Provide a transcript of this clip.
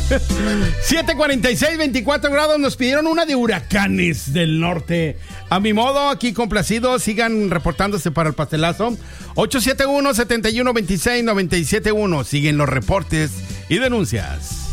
7:46, 24 grados. Nos pidieron una de huracanes del norte. A mi modo, aquí complacidos. Sigan reportándose para el pastelazo. 871-7126-971. Siguen los reportes y denuncias.